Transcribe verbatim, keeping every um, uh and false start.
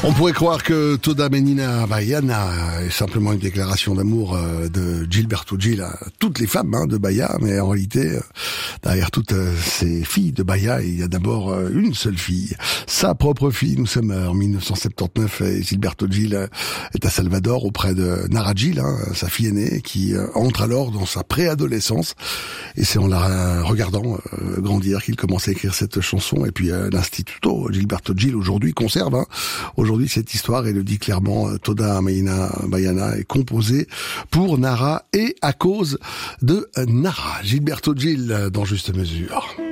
On pourrait croire que Toda Menina Baiana est simplement une déclaration d'amour de Gilberto Gil à toutes les femmes hein, de Bahia, mais en réalité, derrière toutes ces filles de Bahia, il y a d'abord une seule fille, sa propre fille. Nous sommes en mille neuf cent soixante-dix-neuf et Gilberto Gil est à Salvador auprès de Nara Gil, hein, sa fille aînée, qui entre alors dans sa préadolescence. Et c'est en la regardant euh, grandir qu'il commence à écrire cette chanson. Et puis euh, l'Instituto Gilberto Gil aujourd'hui conserve hein, aujourd'hui cette histoire et le dit clairement. euh, Toda Menina Baiana est composée pour Nara et à cause de euh, Nara. Gilberto Gil dans Juste Mesure.